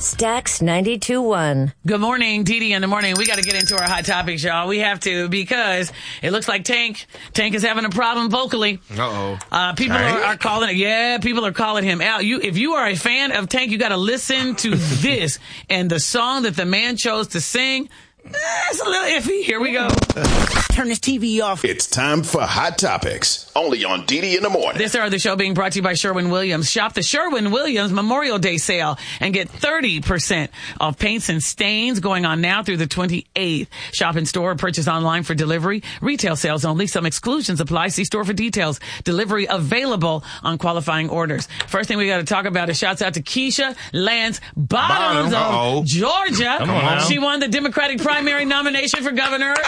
Stax 92.1. Good morning, Dee Dee in the morning. We got to get into our hot topics, y'all. We have to, because it looks like Tank is having a problem vocally. People are calling it. Yeah, people are calling him out. If you are a fan of Tank, you got to listen to this and the song that the man chose to sing. It's a little iffy. Here we go. Turn this TV off. It's time for Hot Topics, only on Dee Dee in the morning. This hour of the show being brought to you by Sherwin-Williams. Shop the Sherwin-Williams Memorial Day sale and get 30% off paints and stains going on now through the 28th. Shop in store or purchase online for delivery. Retail sales only. Some exclusions apply. See store for details. Delivery available on qualifying orders. First thing we got to talk about is shouts out to Keisha Lance Bottoms of Georgia. She won the Democratic primary nomination for governor in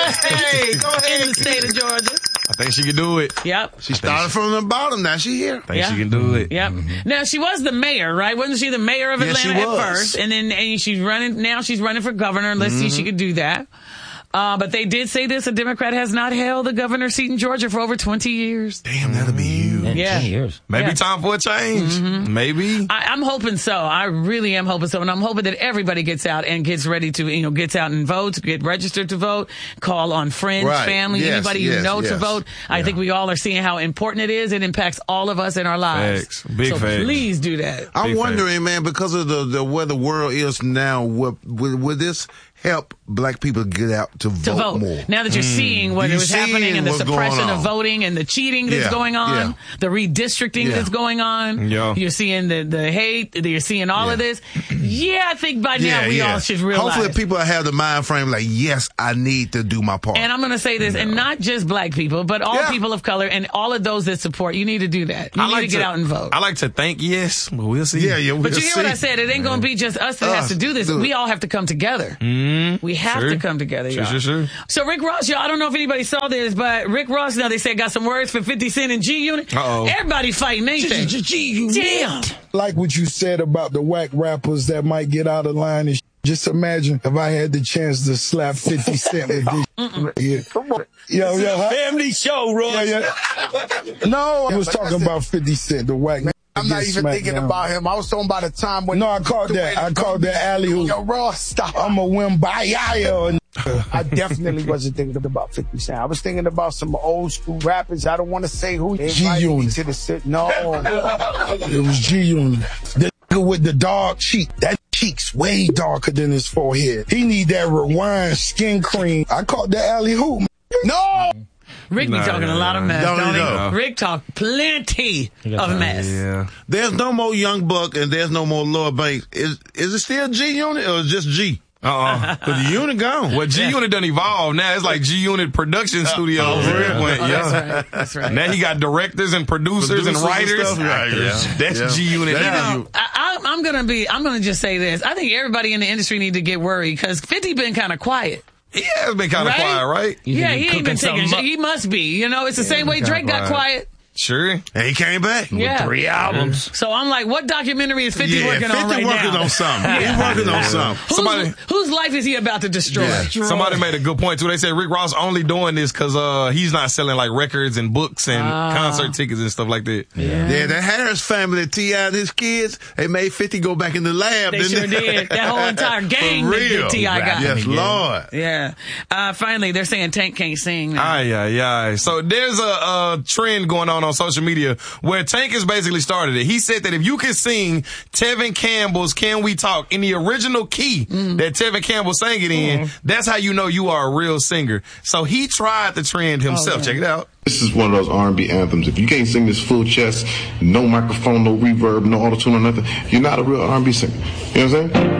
the state of Georgia. I think she can do it. Yep. She started from the bottom. Now she here. I think she can do it. Yep. Now she was the mayor, right? Wasn't she the mayor of Atlanta at first? And then she's running. Now she's running for governor. Let's see if she could do that. But they did say this: a Democrat has not held the governor's seat in Georgia for over 20 years. Damn, that'll be huge. Yeah. 10 years. Maybe time for a change. Maybe. I'm hoping so. I really am hoping so. And I'm hoping that everybody gets out and gets ready to, gets out and votes, get registered to vote, call on friends, family, anybody you know to vote. I think we all are seeing how important it is. It impacts all of us in our lives. Facts. Big facts. Please do that. I'm wondering, man, because of the where the world is now, will this help black people get out to vote more? Now that you're seeing what was happening and the suppression of voting and the cheating that's going on, the redistricting that's going on, you're seeing the hate, you're seeing all of this. I think by now we all should realize. Hopefully people have the mind frame like, yes, I need to do my part. And I'm going to say this, and not just black people, but all people of color and all of those that support, you need to do that. You need to get out and vote. I like to think yes, but we'll see. But you hear what I said? It ain't going to be just us that has to do this. We all have to come together. We have to come together, y'all. Sure. So Rick Ross, y'all, I don't know if anybody saw this, but Rick Ross, now they said got some words for 50 Cent and G-Unit. Everybody fighting, ain't they? G-Unit. Damn. Like what you said about the whack rappers that might get out of line and just imagine if I had the chance to slap 50 Cent with this. Come on. Family show, Ross. No, I was talking about 50 Cent, the whack. I'm not even thinking about him. I was talking about a time when... No, I called that alley-oop. Yo, Ross, stop. I'm a win by Yaya. I definitely wasn't thinking about 50 Cent. I was thinking about some old school rappers. I don't want to say who. G-Unit. To the sit. No. It was G-Unit. The nigga with the dark cheek. That cheek's way darker than his forehead. He need that rewind skin cream. I caught that alley-hoop. No! Rick be talking a lot of mess, don't he? Rick talk plenty of mess. Yeah. There's no more Young Buck and there's no more Lord Banks. Is it still G-Unit or is it just G? But the unit gone. Well, G-Unit done evolved. Now it's like G-Unit Production Studios. That's right. Now he got directors and producers and writers. That's G-Unit now. I'm gonna just say this. I think everybody in the industry need to get worried because 50 been kind of quiet. He has been kind of quiet, right? He ain't been taking shit. He must be. It's the same way Drake got quiet. Sure. And he came back with 3 albums. So I'm like, what documentary is 50 working on right now? 50 working on something. He's working on something. Whose life is he about to destroy? Somebody made a good point, too. They said Rick Ross only doing this because he's not selling like records and books and concert tickets and stuff like that. Yeah, the Harris family, T.I. and his kids, they made 50 go back in the lab. They sure did. That whole entire gang that T.I. got. Yes, Lord. Yeah. Finally, they're saying Tank can't sing now. So there's a trend going on social media where Tank has basically started it. He said that if you can sing Tevin Campbell's Can We Talk in the original key that Tevin Campbell sang it in, that's how you know you are a real singer. So he tried the trend himself. Check it out. This is one of those R&B anthems. If you can't sing this full chest, no microphone, no reverb, no auto-tune or nothing, you're not a real R&B singer. You know what I'm saying?